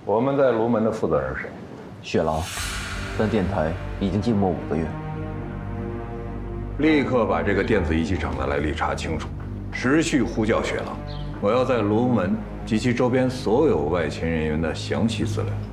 我们在卢门的负责人是谁？ 雪狼，但电台已经静默5个月。 立刻把这个电子仪器厂的来历查清楚，持续呼叫雪狼。我要在卢门及其周边所有外勤人员的详细资料。